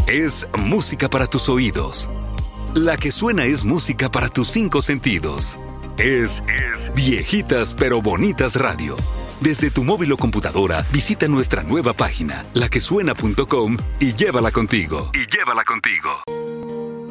es música para tus oídos. La que suena es música para tus 5 sentidos. Es Viejitas pero Bonitas Radio. Desde tu móvil o computadora, visita nuestra nueva página, laquesuena.com y llévala contigo.